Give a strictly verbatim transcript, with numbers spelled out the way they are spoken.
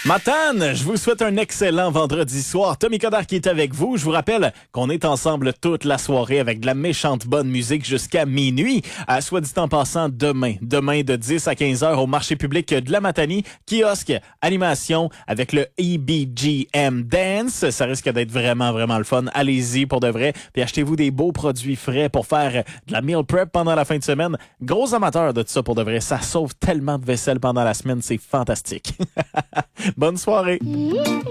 Matane, je vous souhaite un excellent vendredi soir. Tommy Coderre qui est avec vous. Je vous rappelle qu'on est ensemble toute la soirée avec de la méchante bonne musique jusqu'à minuit. À soit dit en passant, demain, demain de dix à quinze heures au marché public de la Matanie, kiosque, animation avec le E B G M Dance. Ça risque d'être vraiment, vraiment le fun. Allez-y pour de vrai. Puis achetez-vous des beaux produits frais pour faire de la meal prep pendant la fin de semaine. Gros amateur de tout ça pour de vrai. Ça sauve tellement de vaisselle pendant la semaine. C'est fantastique. Bonne soirée.